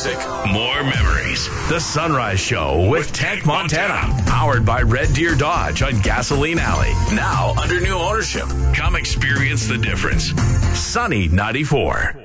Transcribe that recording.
music, more memories. The Sunrise Show with Tank Montana. Powered by Red Deer Dodge on Gasoline Alley. Now under new ownership. Come experience the difference. Sunny 94.